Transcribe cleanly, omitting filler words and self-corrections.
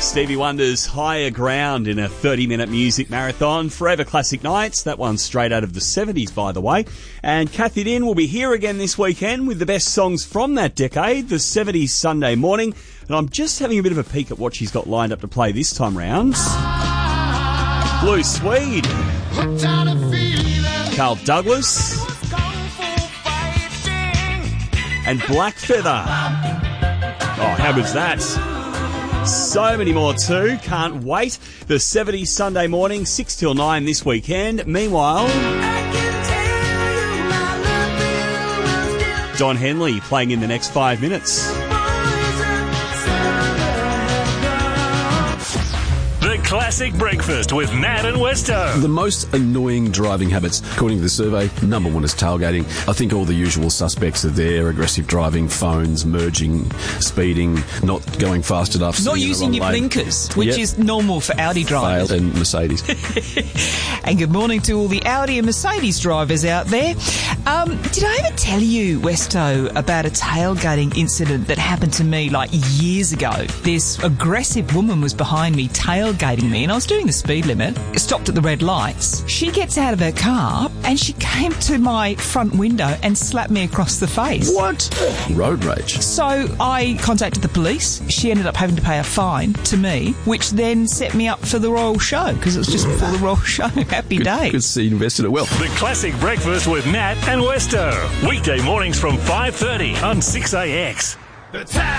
Stevie Wonder's Higher Ground in a 30-minute music marathon. Forever Classic Nights. That one's straight out of the 70s, by the way. And Kathy Din will be here again this weekend with the best songs from that decade, the 70s Sunday morning. And I'm just having a bit of a peek at what she's got lined up to play this time round. Blue Swede. Carl Douglas. And Black Feather. Oh, how good's that? So many more too. Can't wait. The 70s Sunday morning, 6 till 9 this weekend. Meanwhile, Don Henley playing in the next 5 minutes. The Classic Breakfast with Matt and Westo. The most annoying driving habits, according to the survey, number one is tailgating. I think all the usual suspects are there: aggressive driving, phones, merging, speeding, not going fast enough. Not using your blinkers, which is normal for Audi drivers. And Mercedes. And good morning to all the Audi and Mercedes drivers out there. Did I ever tell you, Westo, about a tailgating incident that happened to me like years ago? This aggressive woman was behind me, tailgating me, and I was doing the speed limit, stopped at the red lights. She gets out of her car and she came to my front window and slapped me across the face. What? Road rage. So I contacted the police. She ended up having to pay a fine to me, which then set me up for the Royal Show, because it was just before the Royal Show. Happy day. Good to see you invested it well. The Classic Breakfast with Matt and Westo. Weekday mornings from 5:30 on 6AX.